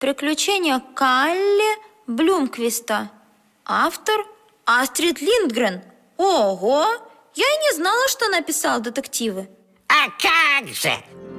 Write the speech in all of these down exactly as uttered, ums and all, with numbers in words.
Приключения Калле Блумквиста. Автор Астрид Линдгрен. Ого! Я и не знала, что написал детективы. А как же!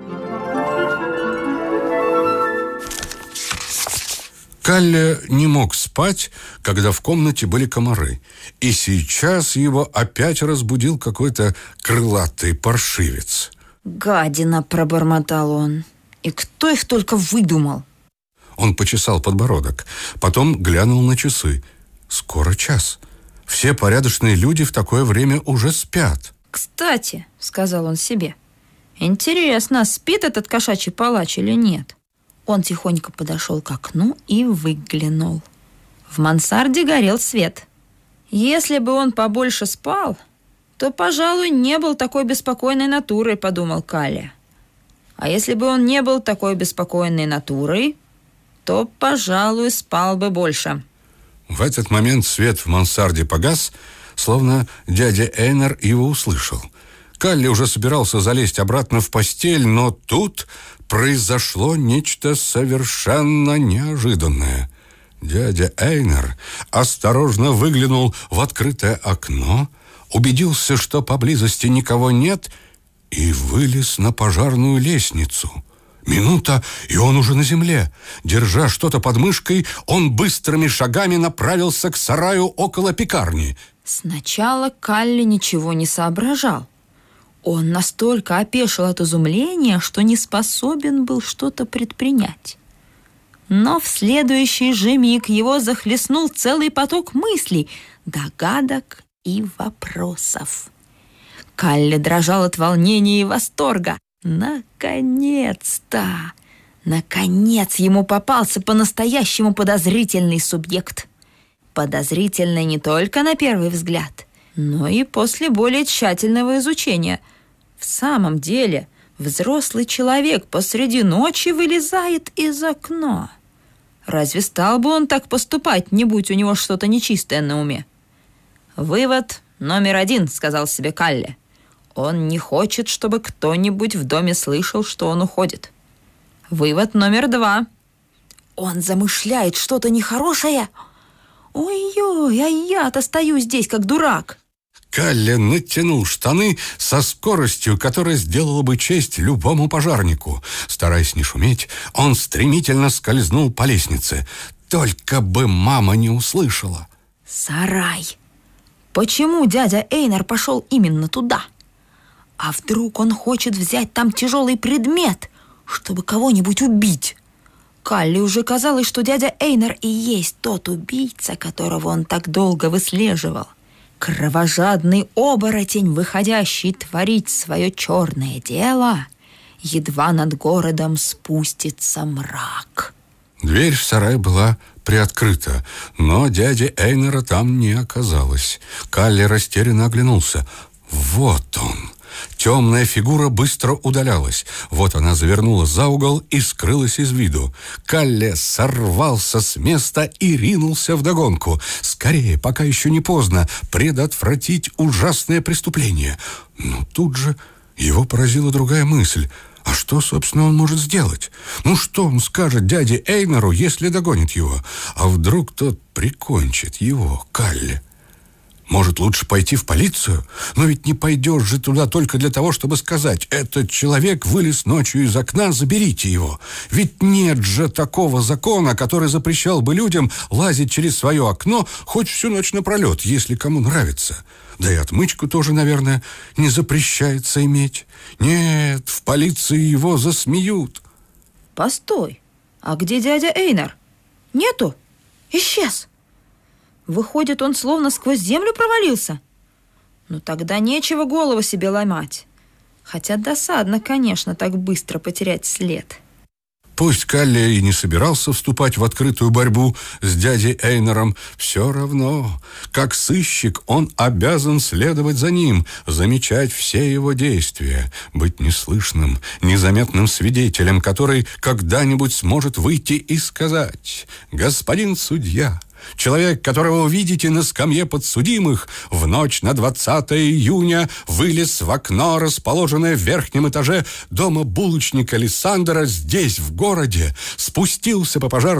Калле не мог спать, когда в комнате были комары. И сейчас его опять разбудил какой-то крылатый паршивец. «Гадина!» – пробормотал он. «И кто их только выдумал?» Он почесал подбородок, потом глянул на часы. Скоро час. Все порядочные люди в такое время уже спят. «Кстати», – сказал он себе, – «интересно, спит этот кошачий палач или нет?» Он тихонько подошел к окну и выглянул. В мансарде горел свет. Если бы он побольше спал, то, пожалуй, не был такой беспокойной натурой, подумал Калле. А если бы он не был такой беспокойной натурой, то, пожалуй, спал бы больше. В этот момент свет в мансарде погас, словно дядя Эйнар его услышал. Калле уже собирался залезть обратно в постель, но тут произошло нечто совершенно неожиданное. Дядя Эйнар осторожно выглянул в открытое окно, убедился, что поблизости никого нет, и вылез на пожарную лестницу. Минута, и он уже на земле. Держа что-то под мышкой, он быстрыми шагами направился к сараю около пекарни. Сначала Калле ничего не соображал. Он настолько опешил от изумления, что не способен был что-то предпринять. Но в следующий же миг его захлестнул целый поток мыслей, догадок и вопросов. Калле дрожал от волнения и восторга. Наконец-то! Наконец ему попался по-настоящему подозрительный субъект. Подозрительный не только на первый взгляд, но и после более тщательного изучения. В самом деле, взрослый человек посреди ночи вылезает из окна. Разве стал бы он так поступать, не будь у него что-то нечистое на уме? «Вывод номер один», — сказал себе Калле. «Он не хочет, чтобы кто-нибудь в доме слышал, что он уходит». Вывод номер два. «Он замышляет что-то нехорошее. Ой-ой, а я-то стою здесь, как дурак». Калле натянул штаны со скоростью, которая сделала бы честь любому пожарнику. Стараясь не шуметь, он стремительно скользнул по лестнице. Только бы мама не услышала. Сарай. Почему дядя Эйнар пошел именно туда? А вдруг он хочет взять там тяжелый предмет, чтобы кого-нибудь убить? Калле уже казалось, что дядя Эйнар и есть тот убийца, которого он так долго выслеживал. Кровожадный оборотень, выходящий творить свое черное дело, едва над городом спустится мрак. Дверь в сарай была приоткрыта, но дяди Эйнара там не оказалось. Калле растерянно оглянулся. Вот он! Темная фигура быстро удалялась. Вот она завернула за угол и скрылась из виду. Калле сорвался с места и ринулся вдогонку. Скорее, пока еще не поздно, предотвратить ужасное преступление. Но тут же его поразила другая мысль. А что, собственно, он может сделать? Ну, что он скажет дяде Эйнару, если догонит его? А вдруг тот прикончит его, Калле? Может, лучше пойти в полицию? Но ведь не пойдешь же туда только для того, чтобы сказать: «Этот человек вылез ночью из окна, заберите его». Ведь нет же такого закона, который запрещал бы людям лазить через свое окно хоть всю ночь напролет, если кому нравится. Да и отмычку тоже, наверное, не запрещается иметь. Нет, в полиции его засмеют. Постой, а где дядя Эйнар? Нету? Исчез. Выходит, он словно сквозь землю провалился? Ну, тогда нечего голову себе ломать. Хотя досадно, конечно, так быстро потерять след. Пусть Калле и не собирался вступать в открытую борьбу с дядей Эйнаром, все равно, как сыщик, он обязан следовать за ним, замечать все его действия, быть неслышным, незаметным свидетелем, который когда-нибудь сможет выйти и сказать: «Господин судья, Человек, которого вы видите на скамье подсудимых, в ночь на двадцатое июня вылез в окно, расположенное в верхнем этаже дома булочника Лиссандра здесь, в городе, спустился по пожарной